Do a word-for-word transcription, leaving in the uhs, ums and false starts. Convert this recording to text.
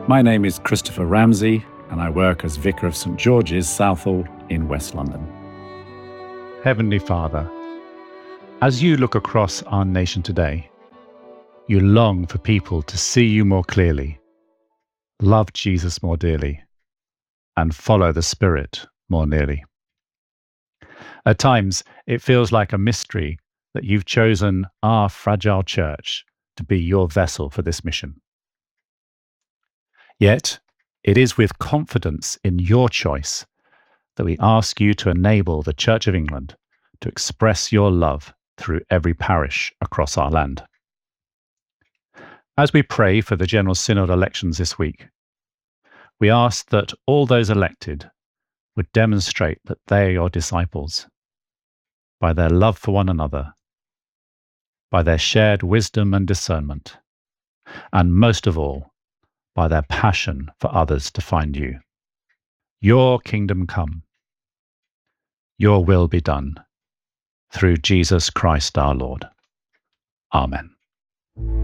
My name is Christopher Ramsey, and I work as Vicar of St George's, Southall, in West London. Heavenly Father, as you look across our nation today, you long for people to see you more clearly, love Jesus more dearly, and follow the Spirit more nearly. At times, it feels like a mystery that you've chosen our fragile church to be your vessel for this mission. Yet, it is with confidence in your choice that we ask you to enable the Church of England to express your love through every parish across our land. As we pray for the General Synod elections this week, we ask that all those elected would demonstrate that they are your disciples by their love for one another, by their shared wisdom and discernment, and most of all, by their passion for others to find you. Your kingdom come, your will be done, through Jesus Christ our Lord. Amen.